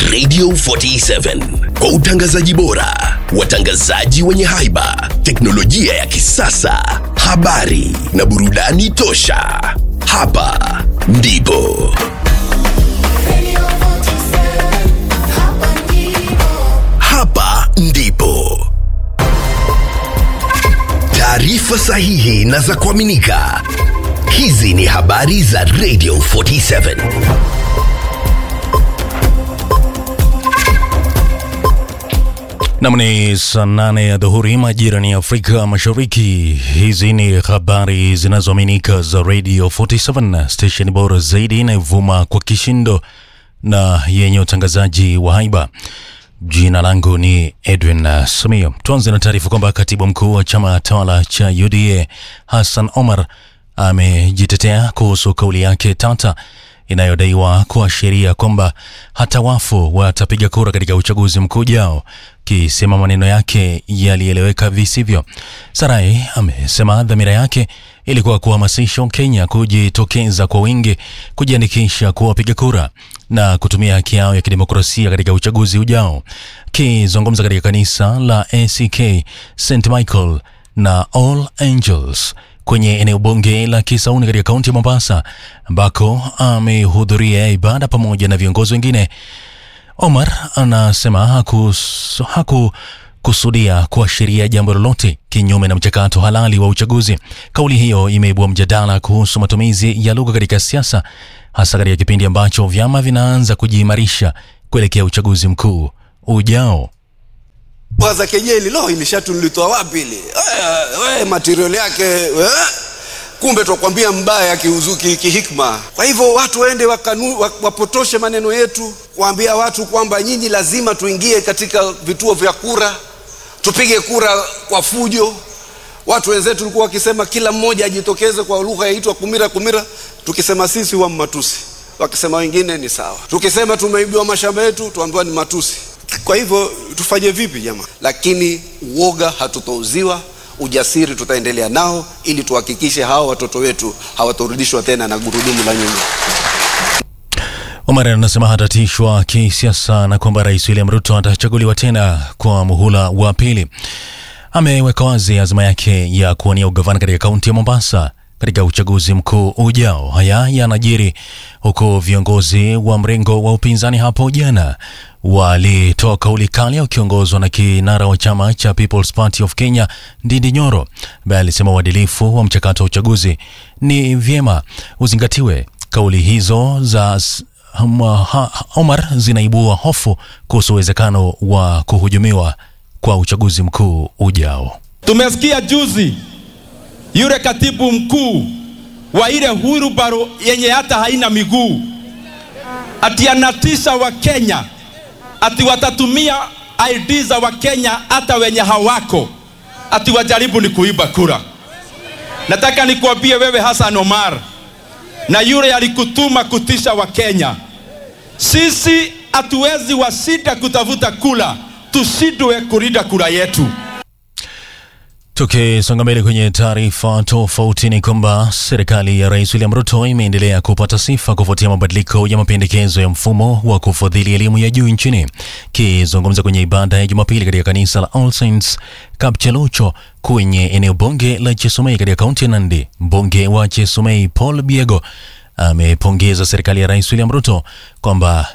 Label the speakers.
Speaker 1: Radio 47 kwa utangazaji bora, watangazaji wenye haiba, teknolojia ya kisasa, habari na burudani tosha. Hapa ndipo taarifa sahihi na za kuaminika. Hizi ni habari za Radio 47.
Speaker 2: Namni saa 8 ya dhuhuri majira ni Afrika Mashariki. Hizi ni habari zinazoaminika za Radio 47, station bora zaidi inayovuma kwa kishindo na yenye utangazaji wa haiba. Jina langu ni Edwin Samio. Tuanze na taarifa kwamba katibu mkuu wa chama tawala cha UDA Hassan Omar amejitetea kuhusu kauli yake tata inayodaiwa kuashiria kwamba hata wafu watapiga kura katika uchaguzi mkuu ujao, kisema maneno yake yalieleweka visivyo. Sarai amesema dhamira yake ilikuwa kuhamasisha Kenya kujitokeza kwa wingi kujiandikisha kuwa wapiga kura na kutumia haki yao ya kidemokrasia katika uchaguzi ujao. Kizungumza katika kanisa la ACK St Michael na All Angels kwenye eneo bunge la Kisauni katika kaunti ya Mombasa, ambako amehudhuria ibada pamoja na viongozi wengine, Omar anasema hakukusudia kuashiria jambo lolote kinyume na mchakato halali wa uchaguzi. Kauli hiyo imeibua mjadala kuhusu matumizi ya lugha katika siasa, hasa katika kipindi ambacho vyama vinaanza kujiimarisha kuelekea uchaguzi mkuu ujao.
Speaker 3: Waza kejeli, ili shatu nilitoa wapi ile? Material yake, kumbe tukwambia mbaya kiuzuki kihikma. Kwa hivyo watu waende wapotoshe maneno yetu, kuambia watu kwamba nyinyi lazima tuingie katika vituo vya kura, tupige kura kwa fujo. Watu wenzetu walikuwa wakisema kila mmoja ajitokeze kwa lugha yaitwa kumira, tukisema sisi wa matusi, wakisema wengine ni sawa. Tukisema tumeibiwa mashamba yetu, tuambiwa ni matusi. Kwa hivyo tufanye vipi jamaa? Lakini uoga hatutouziwa, ujasiri tutaendelea nao ili tuhakikishe hao watoto wetu hawatorudishwa tena na gurudumu la nyuma.
Speaker 2: Omar anasema hatatishwa kisiasa na kwamba Rais William Ruto atachaguliwa tena kwa muhula wa pili. Ameweka wazi azma yake ya kuwania ugavana katika kaunti ya Mombasa katika uchaguzi mkuu ujao. Haya yanajiri huko viongozi wa mrengo wa upinzani hapo jana walitoa kauli kali wakiongozwa na kinara wa chama cha People's Party of Kenya Ndindi Nyoro, ambaye alisema uadilifu wa mchakato wa uchaguzi ni vyema uzingatiwe. Kauli hizo za Omar zinaibua hofu kuhusu uwezekano wa kuhujumiwa kwa uchaguzi mkuu ujao.
Speaker 4: Tumesikia juzi yule katibu mkuu wa ile hurubaro yenye hata haina miguu ati anatisha wa Kenya ati watatumia ID za wa Kenya hata wenye hawako ati wajaribu ni kuiba kura. Nataka nikuambie wewe Hassan Omar na yule alikutuma kutisha wa Kenya, sisi hatuwezi wasida kutafuta kula, tusidwe kulinda kura yetu.
Speaker 2: Tukisonga mbele kwenye taarifa tofauti ni kwamba serikali ya Rais William Ruto imeendelea kupata sifa kufuatia mabadiliko ya mapendekezo ya mfumo wa kufadhili elimu ya juu nchini. Kizungumza kwenye ibada ya Jumapili katika kanisa la All Saints Kapchelucho kwenye eneo bunge la Chesumei katika kaunti ya Nandi, mbunge wa Chesumei Paul Biego amepongeza serikali ya Rais William Ruto kwamba